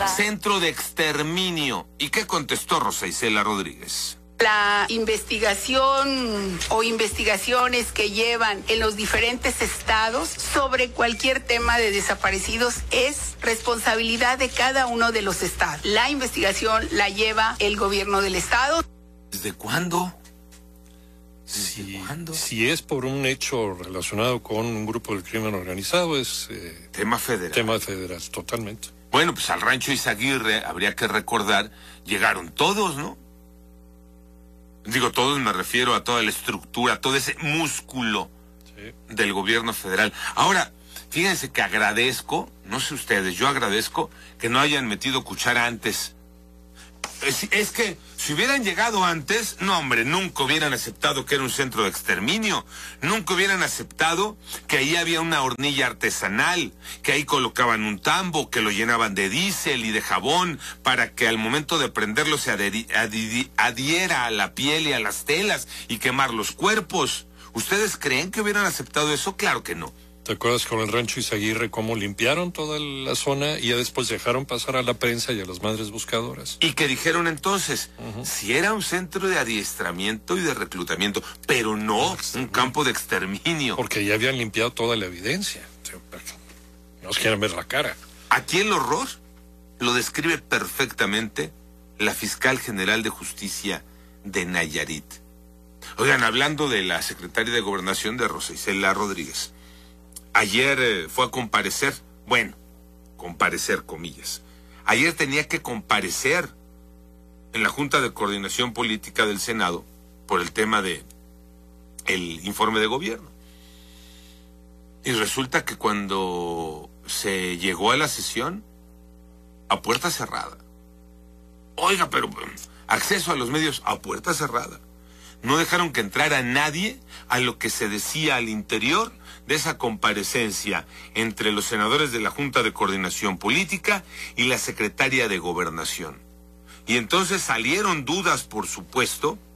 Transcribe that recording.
centro de exterminio. ¿Y qué contestó Rosa Isela Rodríguez? La investigación o investigaciones que llevan en los diferentes estados sobre cualquier tema de desaparecidos es responsabilidad de cada uno de los estados. La investigación la lleva el gobierno del estado. ¿Desde cuándo? Si es por un hecho relacionado con un grupo del crimen organizado, es tema federal. Tema federal, totalmente. Bueno, pues al rancho Izaguirre, habría que recordar, llegaron todos, ¿no? Digo todos, me refiero a toda la estructura, todo ese músculo del gobierno federal. Ahora, fíjense que agradezco, no sé ustedes, yo agradezco que no hayan metido cuchara antes. Es que si hubieran llegado antes, no hombre, nunca hubieran aceptado que era un centro de exterminio, nunca hubieran aceptado que ahí había una hornilla artesanal, que ahí colocaban un tambo, que lo llenaban de diésel y de jabón para que al momento de prenderlo se adhiera a la piel y a las telas y quemar los cuerpos. ¿Ustedes creen que hubieran aceptado eso? Claro que no. ¿Te acuerdas con el rancho Izaguirre cómo limpiaron toda la zona y ya después dejaron pasar a la prensa y a las madres buscadoras? Y que dijeron entonces, si era un centro de adiestramiento y de reclutamiento, pero no un campo de exterminio. Porque ya habían limpiado toda la evidencia. Nos quieren ver la cara. Aquí el horror lo describe perfectamente la fiscal general de justicia de Nayarit. Oigan, hablando de la secretaria de Gobernación de Rosa Isela Rodríguez. Ayer fue a comparecer, bueno, comparecer, comillas. Ayer tenía que comparecer en la Junta de Coordinación Política del Senado por el tema de el informe de gobierno. Y resulta que cuando se llegó a la sesión, a puerta cerrada. Oiga, pero acceso a los medios a puerta cerrada. No dejaron que entrara nadie a lo que se decía al interior de esa comparecencia entre los senadores de la Junta de Coordinación Política y la secretaria de Gobernación. Y entonces salieron dudas, por supuesto,